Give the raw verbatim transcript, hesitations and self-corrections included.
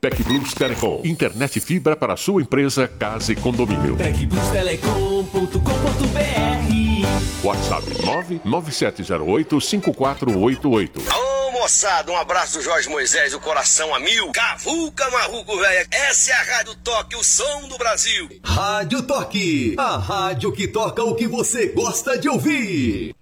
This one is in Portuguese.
TecBlus Telecom. Internet fibra para sua empresa, casa e condomínio. tec plus telecom ponto com ponto b r. WhatsApp nove nove sete zero oito cinco quatro oito oito. Ô moçada, um abraço do Jorge Moisés, do coração a mil. Cavuca Marruco, velho. Essa é a Rádio Toque, o som do Brasil. Rádio Toque, a rádio que toca o que você gosta de ouvir.